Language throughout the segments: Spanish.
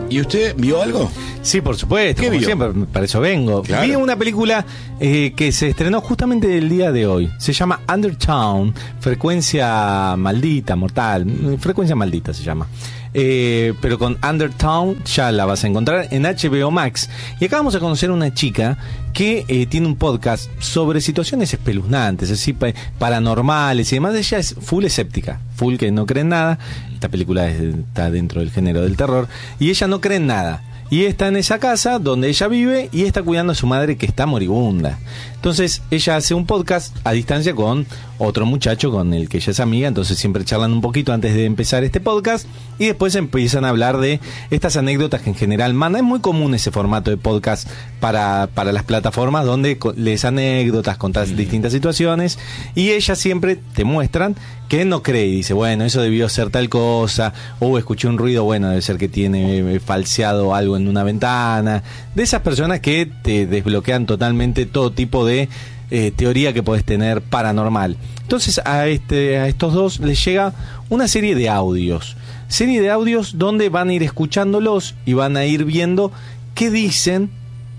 ¿Y usted vio algo? Sí, por supuesto, como siempre, para eso vengo. Claro. Vi una película que se estrenó justamente el día de hoy. Se llama Undertown, frecuencia maldita, mortal. Frecuencia maldita se llama. Pero con Undertown ya la vas a encontrar en HBO Max. Y acá vamos a conocer a una chica que tiene un podcast sobre situaciones espeluznantes, así paranormales y demás. Ella es full escéptica, full que no cree en nada. Esta película está dentro del género del terror. Y ella no cree en nada. Y está en esa casa donde ella vive y está cuidando a su madre que está moribunda. Entonces ella hace un podcast a distancia con otro muchacho con el que ella es amiga. Entonces siempre charlan un poquito antes de empezar este podcast. Y después empiezan a hablar de estas anécdotas que en general mandan. Es muy común ese formato de podcast para las plataformas donde lees anécdotas, contás distintas situaciones. Y ellas siempre te muestran que no cree y dice, bueno, eso debió ser tal cosa. O escuché un ruido, bueno, debe ser que tiene falseado algo en una ventana. De esas personas que te desbloquean totalmente todo tipo de teoría que podés tener paranormal. Entonces a estos dos les llega una serie de audios. Serie de audios donde van a ir escuchándolos y van a ir viendo qué dicen,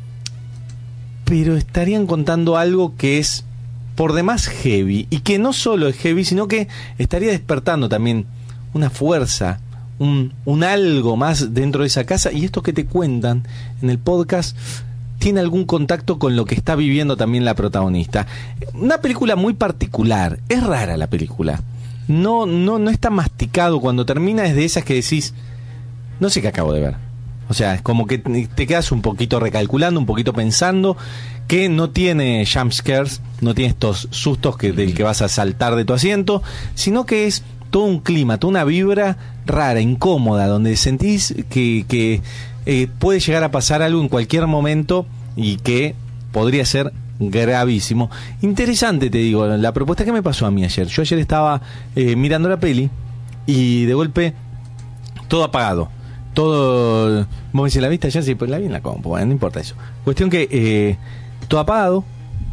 pero estarían contando algo que es por demás heavy, y que no solo es heavy, sino que estaría despertando también una fuerza, un algo más dentro de esa casa, y esto que te cuentan en el podcast tiene algún contacto con lo que está viviendo también la protagonista. Una película muy particular, es rara la película. No está masticado. Cuando termina es de esas que decís, no sé qué acabo de ver. O sea, es como que te quedas un poquito recalculando, un poquito pensando, que no tiene jump scares, no tiene estos sustos del que vas a saltar de tu asiento, sino que es todo un clima, toda una vibra rara, incómoda, donde sentís que puede llegar a pasar algo en cualquier momento y que podría ser gravísimo. Interesante, te digo, la propuesta que me pasó a mí ayer. Yo ayer estaba mirando la peli y de golpe todo apagado. Todo, vos me decís, ¿la viste ayer? Sí, pues la vi en la compu, bueno, no importa eso. Cuestión que todo apagado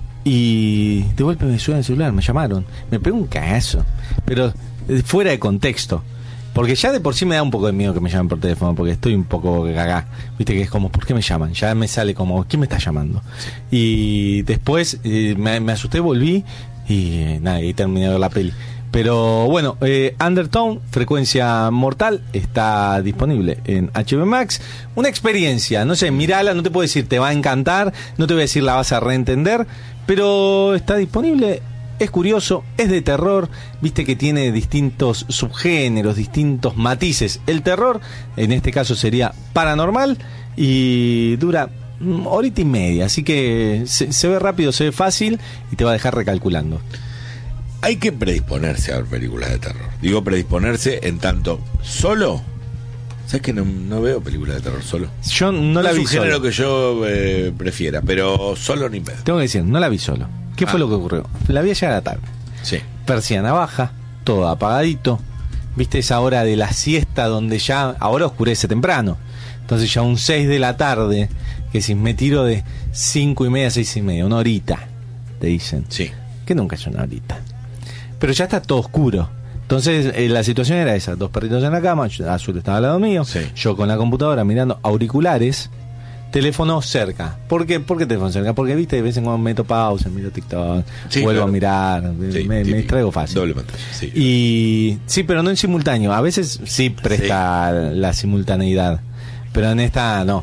y de golpe me suena el celular, me llamaron, me pegó un cagazo, pero fuera de contexto. Porque ya de por sí me da un poco de miedo que me llamen por teléfono, porque estoy un poco cagá. Viste que es como, ¿por qué me llaman? Ya me sale como, ¿quién me está llamando? Y después me asusté, volví y nada, y terminé de ver la peli. Pero bueno, Undertown, frecuencia mortal, está disponible en HBO Max. Una experiencia, no sé, mirala, no te puedo decir te va a encantar, no te voy a decir la vas a reentender, pero está disponible. Es curioso, es de terror, viste que tiene distintos subgéneros, distintos matices. El terror, en este caso sería paranormal, y dura horita y media, así que se ve rápido, se ve fácil y te va a dejar recalculando. Hay que predisponerse a ver películas de terror. Digo predisponerse en tanto solo. ¿Sabes que no veo películas de terror solo? Yo no la vi solo. Es un género que yo prefiera, pero solo ni pedo. Tengo que decir, no la vi solo. ¿Qué fue lo que ocurrió? La vi ayer a la tarde. Sí. Persiana baja, todo apagadito. Viste esa hora de la siesta donde ya ahora oscurece temprano. Entonces ya un 6 de la tarde, que si me tiro de 5:30 a 6:30, una horita, te dicen. Sí. Que nunca es una horita. Pero ya está todo oscuro. Entonces la situación era esa, dos perritos en la cama, Azul estaba al lado mío, sí. Yo con la computadora mirando auriculares, teléfono cerca. ¿Por qué teléfono cerca? Porque viste, de vez en cuando meto pausa, miro TikTok, sí, vuelvo claro. a mirar, sí, me distraigo fácil. Doble pantalla, sí. Y sí, pero no en simultáneo. A veces sí presta la simultaneidad, pero en esta no.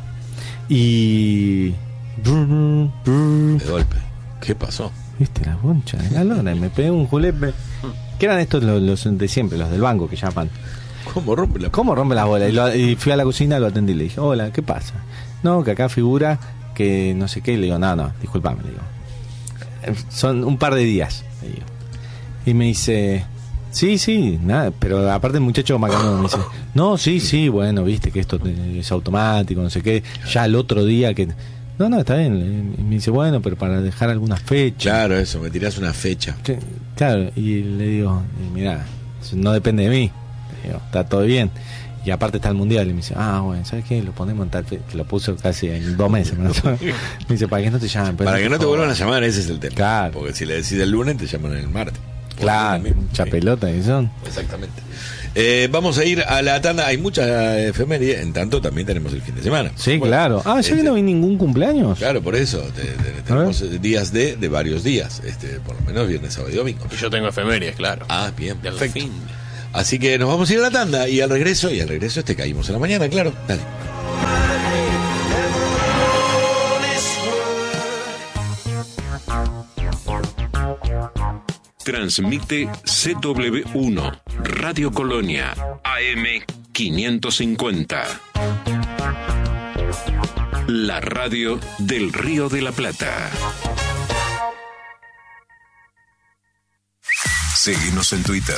Y de golpe, ¿qué pasó? Viste la concha de la lora, me pegué un julepe. ¿Qué eran estos los de siempre, los del banco que llaman? ¿Cómo rompe las bolas? Y fui a la cocina, lo atendí y le dije, hola, ¿qué pasa? No, que acá figura que no sé qué. Y le digo, no, disculpame, le digo. Son un par de días, le digo. Y me dice, sí, nada, pero aparte el muchacho macanudo me dice, no, sí, bueno, viste que esto es automático, no sé qué. Ya el otro día que... No, está bien. Y me dice, bueno, pero para dejar alguna fecha. Claro, eso, me tirás una fecha. Claro, y le digo, mirá, no depende de mí. Le digo, está todo bien. Y aparte está el mundial. Y me dice, bueno, ¿sabes qué? Lo ponemos en tal fecha. Que lo puso casi en 2 meses. Me dice, para que no te llamen. Para que no te vuelvan a llamar, ese es el tema. Claro. Porque si le decís el lunes, te llaman el martes. Claro, mucha pelota que son. Exactamente. Vamos a ir a la tanda. Hay muchas efemérides, en tanto también tenemos el fin de semana. Sí, claro. Ya que no vi ningún cumpleaños. Claro, por eso. Tenemos días de varios días. Por lo menos viernes, sábado y domingo. Y yo tengo efemérides, claro. Bien, Del perfecto. fin. Así que nos vamos a ir a la tanda y al regreso caímos en la mañana, claro. Dale. Transmite CW1, Radio Colonia, AM 550. La radio del Río de la Plata. Seguinos en Twitter.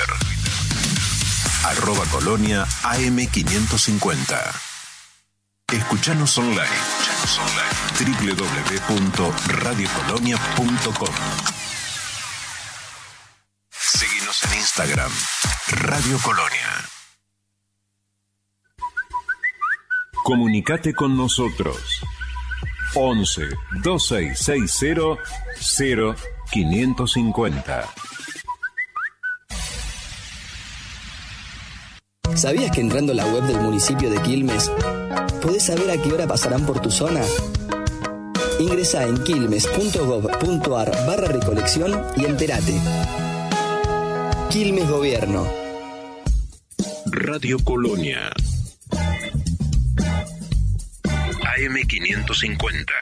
@Colonia AM 550. Escuchanos online. www.radiocolonia.com. Seguinos en Instagram, Radio Colonia. Comunicate con nosotros. 11 2660 0550. ¿Sabías que entrando a la web del municipio de Quilmes podés saber a qué hora pasarán por tu zona? Ingresá en quilmes.gov.ar/recolección y entérate. Quilmes Gobierno. Radio Colonia. AM 550.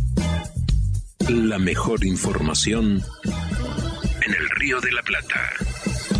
La mejor información en el Río de la Plata.